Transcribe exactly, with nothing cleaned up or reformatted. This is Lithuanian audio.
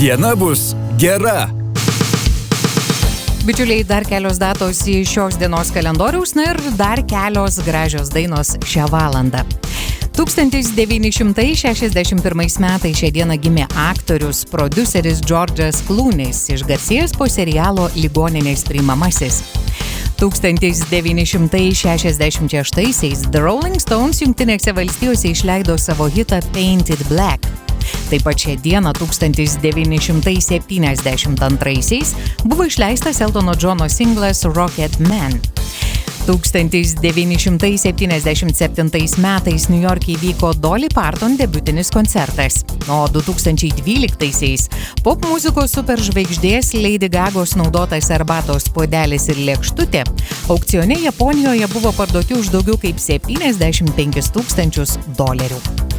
Diena bus gera. Bičiuliai, dar kelios datos į šios dienos kalendoriaus, na ir dar kelios gražios dainos šią valandą. tūkstantis devyni šimtai šešiasdešimt pirmais metais šią dieną gimė aktorius, prodiuseris George'as Clooney's, išgarsėjęs po serialo Ligoninės priimamasis. tūkstantis devyni šimtai šešiasdešimt šeštaisiais The Rolling Stones Jungtinėse valstijose išleido savo hitą Painted Black. Taip pat šią dieną tūkstantis devyni šimtai septyniasdešimt antraisiais buvo išleistas Eltono Johno singlas Rocket Man. tūkstantis devyni šimtai septyniasdešimt septintais metais Niujorke įvyko Dolly Parton debiutinis koncertas, o du tūkstančiai dvyliktaisiais popmuzikos superžvaigždės Lady Gagos naudotas arbatos puodelis ir lėkštutė aukcione Japonijoje buvo parduoti už daugiau kaip septyniasdešimt penkis tūkstančius dolerių.